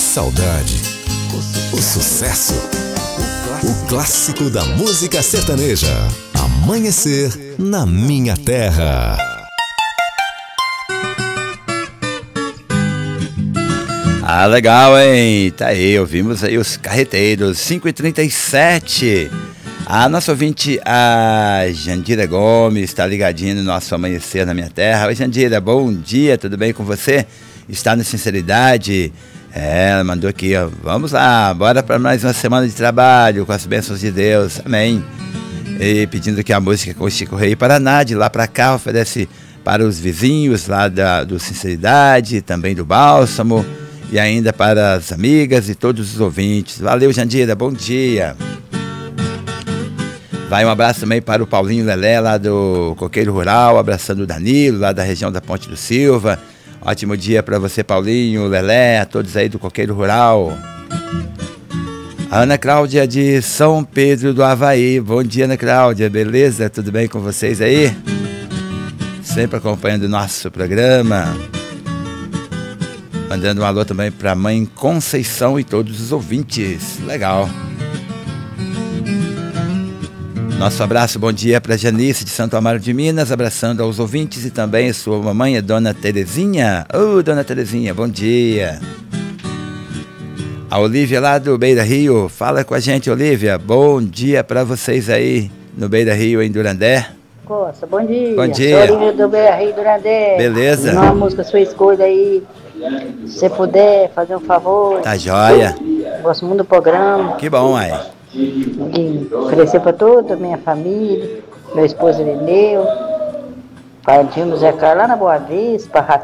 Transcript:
saudade, o sucesso, o clássico da música sertaneja. Amanhecer na minha terra. Ah, legal, hein? Tá aí, ouvimos aí os Carreteiros, 5h37. A nossa ouvinte, a Jandira Gomes, está ligadinha no nosso Amanhecer na Minha Terra. Oi, Jandira, bom dia, tudo bem com você? Está na Sinceridade? Ela mandou aqui, ó, vamos lá, bora para mais uma semana de trabalho, com as bênçãos de Deus, amém. E pedindo que a música com o Chico Rei Paraná, de lá para cá, oferece para os vizinhos lá do Sinceridade, também do Bálsamo, e ainda para as amigas e todos os ouvintes. Valeu, Jandira, bom dia. Vai um abraço também para o Paulinho Lelé, lá do Coqueiro Rural, abraçando o Danilo, lá da região da Ponte do Silva. Ótimo dia para você, Paulinho, Lelé, a todos aí do Coqueiro Rural. A Ana Cláudia de São Pedro do Havaí. Bom dia, Ana Cláudia, beleza? Tudo bem com vocês aí? Sempre acompanhando o nosso programa. Mandando um alô também para a mãe Conceição e todos os ouvintes. Legal. Nosso abraço, bom dia para Janice de Santo Amaro de Minas, abraçando aos ouvintes e também sua mamãe, a Dona Terezinha. Ô, Dona Terezinha, bom dia. A Olívia lá do Beira Rio, fala com a gente, Olívia. Bom dia para vocês aí no Beira Rio, em Durandé. Costa, bom dia. Bom dia. Sou Olívia do Beira Rio, Durandé. Beleza. Uma música, sua escolha aí. Se você puder fazer um favor. Tá joia. Gosto muito do programa. Que bom, aí. De oferecer para toda a minha família, meu esposo Ireneu, para o Zé Carlos lá na Boa Vista, para